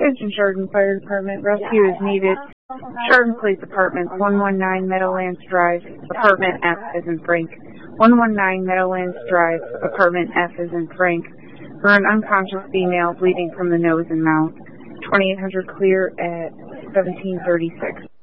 Attention Chardon Fire Department, rescue is needed. Chardon Police Department, 119 Meadowlands Drive, Apartment F as in Frank. 119 Meadowlands Drive, Apartment F as in Frank. For an unconscious female bleeding from the nose and mouth. 2800 clear at 1736.